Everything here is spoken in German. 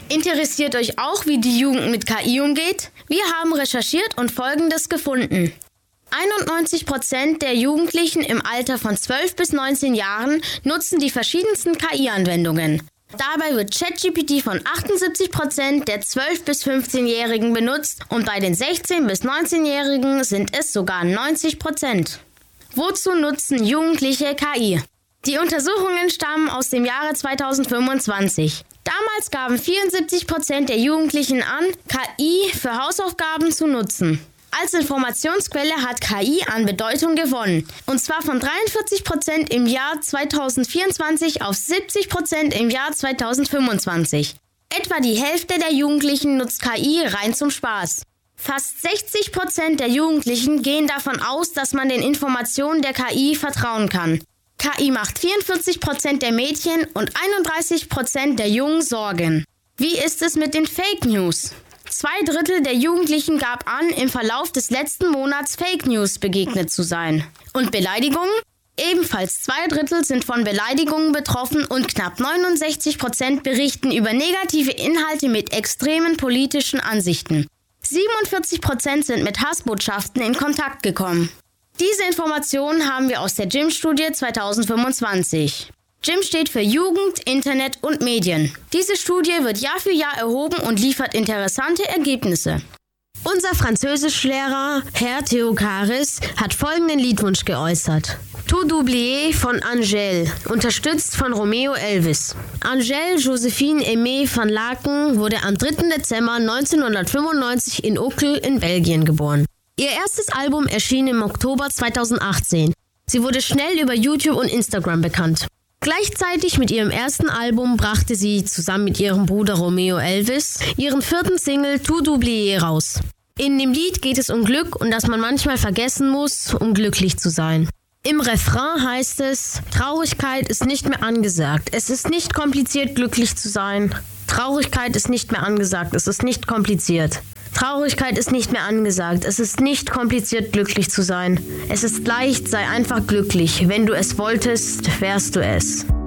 Interessiert euch auch, wie die Jugend mit KI umgeht? Wir haben recherchiert und Folgendes gefunden. 91% der Jugendlichen im Alter von 12 bis 19 Jahren nutzen die verschiedensten KI-Anwendungen. Dabei wird ChatGPT von 78% der 12- bis 15-Jährigen benutzt und bei den 16- bis 19-Jährigen sind es sogar 90%. Wozu nutzen Jugendliche KI? Die Untersuchungen stammen aus dem Jahre 2025. Damals gaben 74% der Jugendlichen an, KI für Hausaufgaben zu nutzen. Als Informationsquelle hat KI an Bedeutung gewonnen, und zwar von 43% im Jahr 2024 auf 70% im Jahr 2025. Etwa die Hälfte der Jugendlichen nutzt KI rein zum Spaß. Fast 60% der Jugendlichen gehen davon aus, dass man den Informationen der KI vertrauen kann. KI macht 44% der Mädchen und 31% der Jungen Sorgen. Wie ist es mit den Fake News? 2/3 der Jugendlichen gab an, im Verlauf des letzten Monats Fake News begegnet zu sein. Und Beleidigungen? Ebenfalls 2/3 sind von Beleidigungen betroffen und knapp 69% berichten über negative Inhalte mit extremen politischen Ansichten. 47% sind mit Hassbotschaften in Kontakt gekommen. Diese Informationen haben wir aus der JIM-Studie 2025. JIM steht für Jugend, Internet und Medien. Diese Studie wird Jahr für Jahr erhoben und liefert interessante Ergebnisse. Unser Französischlehrer, Herr Theokaris, hat folgenden Liedwunsch geäußert. Tout oublié von Angèle, unterstützt von Romeo Elvis. Angèle Josephine Aimée van Laken wurde am 3. Dezember 1995 in Uccle in Belgien geboren. Ihr erstes Album erschien im Oktober 2018. Sie wurde schnell über YouTube und Instagram bekannt. Gleichzeitig mit ihrem ersten Album brachte sie zusammen mit ihrem Bruder Romeo Elvis ihren 4. Single Tout oublié raus. In dem Lied geht es um Glück und dass man manchmal vergessen muss, um glücklich zu sein. Im Refrain heißt es, Traurigkeit ist nicht mehr angesagt. Es ist nicht kompliziert, glücklich zu sein. Traurigkeit ist nicht mehr angesagt. Es ist nicht kompliziert. Traurigkeit ist nicht mehr angesagt. Es ist nicht kompliziert, glücklich zu sein. Es ist leicht, sei einfach glücklich. Wenn du es wolltest, wärst du es.